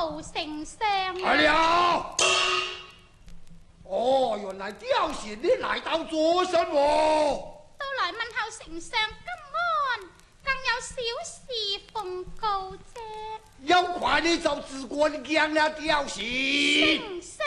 曹丞相。 来了。哦，原來刁賢你來到做什麼？ 到來問候丞相金安，更有小事奉告啫。 要快你就只管講啦，刁賢。 丞相。